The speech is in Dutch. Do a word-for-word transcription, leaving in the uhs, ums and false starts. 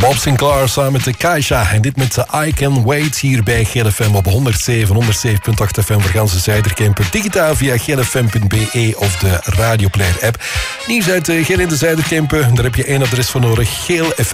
Bob Sinclair samen met de Kaisha. En dit met de I Can Wait hier bij G L F M op honderdzeven, honderdzeven komma acht F M voor ganse Zuiderkempen. Digitaal via g l f m punt b e of de Radioplayer app. Nieuws uit Geel in de Zuiderkempen. Daar heb je één adres voor nodig. Geel f